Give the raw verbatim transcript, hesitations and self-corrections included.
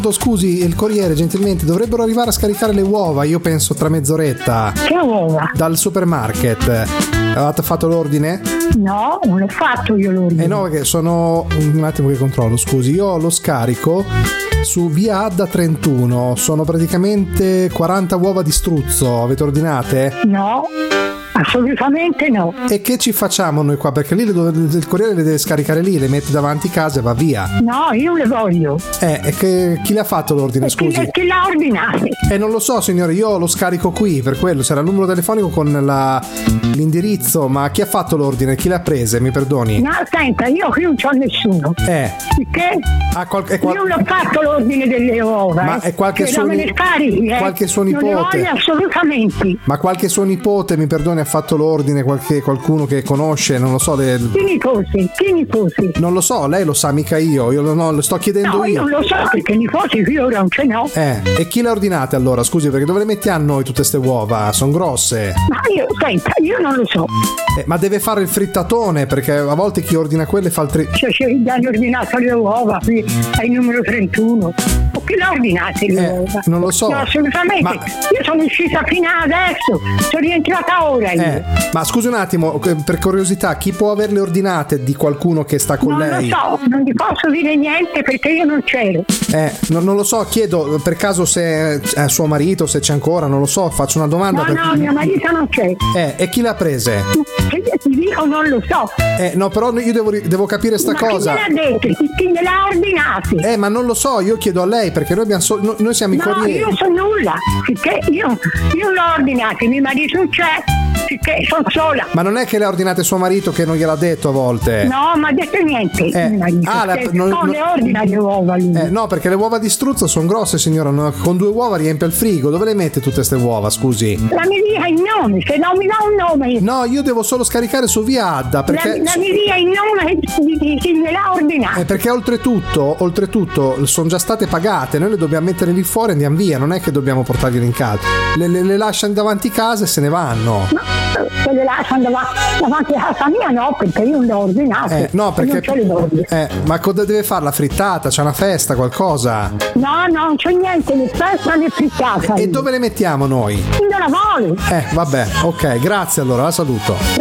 Scusi, il corriere gentilmente dovrebbero arrivare a scaricare le uova, io penso tra mezz'oretta. Che uova? Dal supermarket. Avete fatto l'ordine? No, non ho fatto io l'ordine. Eh no, perché sono un attimo che controllo, scusi, io ho lo scarico su via Adda trentuno, sono praticamente quaranta uova di struzzo, avete ordinate? No. Assolutamente no. E che ci facciamo noi qua? Perché lì le dove, il corriere le deve scaricare lì, le mette davanti casa e va via. No, io le voglio. Eh, e che, chi le ha fatto l'ordine, e scusi? Chi, chi l'ha ordinato? Eh, non lo so, signore, io lo scarico qui, per quello, c'era il numero telefonico con la, l'indirizzo, ma chi ha fatto l'ordine? Chi le ha prese? Mi perdoni? No, senta, io qui non c'ho nessuno. Eh. Perché? Ah, qual- è qual- io non ho fatto l'ordine delle uova. Ma eh. è qualche che suo, non me ne scarichi, eh. qualche suo Non nipote? ne voglio assolutamente. Ma qualche suo nipote, mi perdoni, ha fatto l'ordine, qualche, qualcuno che conosce, non lo so. Le... Chi nipote? Chi nipote? Non lo so, lei lo sa mica io, io no, lo sto chiedendo no, io. No, io lo so perché nipoti qui ora non ce n'ho. Eh, e chi le ha ordinate allora? Scusi, perché dove le mettiamo noi tutte ste uova? Sono grosse. Ma io, senta, io non lo so. Eh, ma deve fare il frittatone, perché a volte chi ordina quelle fa il tri... Cioè, cioè gli hanno ordinato le uova qui al numero trentuno. O chi l'ha ordinate le eh, uova? Non lo so. No, assolutamente. Ma... io sono uscita fino adesso, sono rientrata ora io. Eh, ma scusi un attimo, per curiosità, chi può averle ordinate di qualcuno che sta con non lei? Non lo so, non ti posso dire niente perché io non c'ero. Eh, no, non lo so, chiedo per caso se è suo marito, se c'è ancora, non lo so, faccio una domanda. No, perché... no, mio marito non c'è. Eh, e chi le ha prese? Che ti dico, non lo so. Eh, no, però io devo, devo capire sta ma cosa. Chi me l'ha detto? Chi, chi me l'ha ordinato? Eh, ma non lo so, io chiedo a lei perché noi abbiamo so, no, noi siamo no, i corrieri. No, io so nulla, perché io, io l'ho ordinato, mio marito non c'è, perché sono sola. Ma non è che le ha ordinate suo marito che non gliel'ha detto a volte? No, ma ha detto niente. Eh, mio marito, ah, la, non, non le ordina le uova lui. Eh, no, perché le uova di struzzo sono grosse, signora, con due uova riempie il frigo. Dove le mette tutte ste uova, scusi? La mi dia il nome, se non mi dà un nome. No, io devo solo scaricare su via Adda perché... La, la mi dia il nome di, di chi me l'ha ordinato. Eh, perché oltretutto, oltretutto sono già state pagate, noi le dobbiamo mettere lì fuori e andiamo via, non è che dobbiamo portargliele in casa. Le, le, le lasciano davanti casa e se ne vanno. No, se le lasciano davanti, davanti a casa mia no, perché io non le ho ordinate. Eh, no, perché... Eh, ma cosa deve fare? La frittata? C'è una festa, qualcosa? No, no, non c'è niente, né festa né frittata. E dove le mettiamo noi? Dove la vuole? Eh, vabbè, ok, grazie allora, la saluto.